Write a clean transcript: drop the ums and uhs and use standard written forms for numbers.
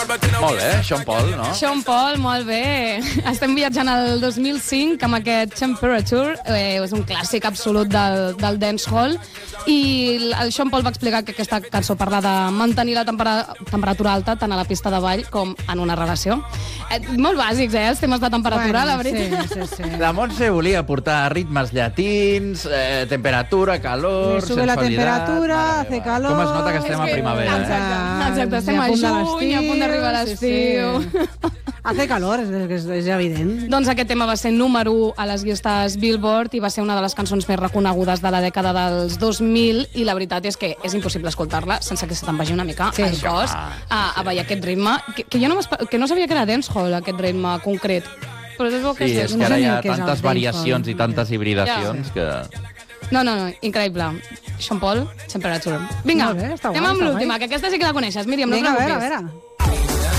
Molt bé, Sean Paul, no? Sean Paul, molt bé. Estem viatjant al 2005 amb aquest Temperature, és un clàssic absolut del dancehall, i el Sean Paul va explicar que aquesta cançó parla de mantenir la temperatura alta tant a la pista de ball com en una relació. Molt bàsics, els temes de temperatura, la veritat. Sí. La Montse volia portar ritmes llatins, temperatura, calor, Le sube la temperatura, hace calor. Com es nota que estem a primavera, Exacte, estem a juny, a punt d'arribar a l'estiu. Hace calor, és evident. Doncs aquest tema va ser número 1 a les llistes Billboard i va ser una de les cançons més reconegudes de la dècada dels 2000, i la veritat és que és impossible escoltar-la sense que se te'n vagi una mica el cos a ballar aquest ritme, que jo no sabia que era dancehall, aquest ritme concret. Però és bo que Sí, és que ara hi ha tantes variacions i tantes hibridacions que... No, increïble. Sean Paul, Temperature. Vinga, Molt bé, està guai, anem amb està l'última, guai. que aquesta sí que la coneixes. Míriam, no Vinga, a preocupis. veure.